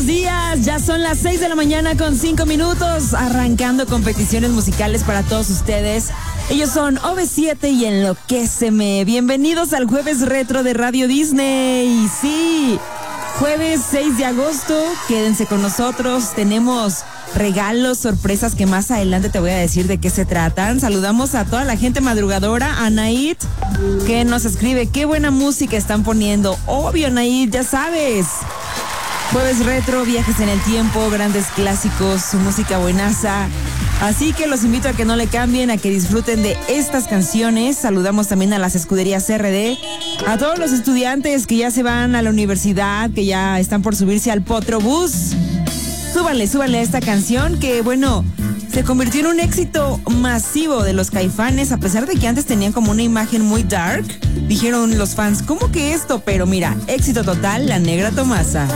días. Ya son las 6 de la mañana con 5 minutos, arrancando competiciones musicales para todos ustedes. Ellos son OV7 y Enloquéceme. Bienvenidos al Jueves Retro de Radio Disney. Sí, jueves 6 de agosto. Quédense con nosotros. Tenemos regalos, sorpresas que más adelante te voy a decir de qué se tratan. Saludamos a toda la gente madrugadora. A Naid, que nos escribe, qué buena música están poniendo. Obvio, Naid, ya sabes. Jueves retro, viajes en el tiempo, grandes clásicos, su música buenaza. Así que los invito a que no le cambien, a que disfruten de estas canciones. Saludamos también a las escuderías CRD, a todos los estudiantes que ya se van a la universidad, que ya están por subirse al Potrobús. Súbanle a esta canción que, bueno, se convirtió en un éxito masivo de los Caifanes, a pesar de que antes tenían como una imagen muy dark. Dijeron los fans, ¿cómo que esto? Pero mira, éxito total, La Negra Tomasa.